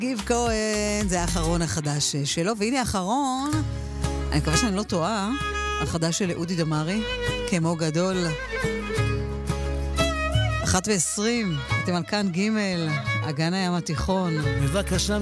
גיב כהן, זה האחרון החדש שלו, והנה האחרון, אני מקווה שאני לא טועה, החדש של אודי דמרי, כמו גדול. 1:20, אתם על כאן ג', אגן הים התיכון. בבקשה